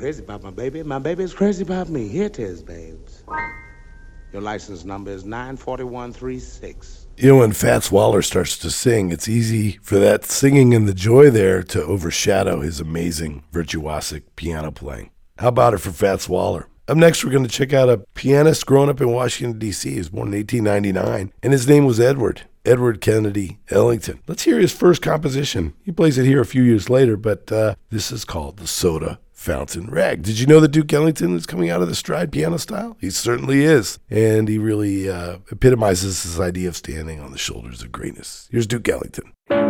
crazy about my baby. My baby is crazy about me. Here it is, babes. Your license number is 94136. You know, when Fats Waller starts to sing, it's easy for that singing and the joy there to overshadow his amazing virtuosic piano playing. How about it for Fats Waller? Up next, we're going to check out a pianist growing up in Washington, D.C. He was born in 1899, and his name was Edward Kennedy Ellington. Let's hear his first composition. He plays it here a few years later, but this is called the Soda Fountain Rag. Did you know that Duke Ellington is coming out of the stride piano style? He certainly is, and he really epitomizes this idea of standing on the shoulders of greatness. Here's Duke Ellington.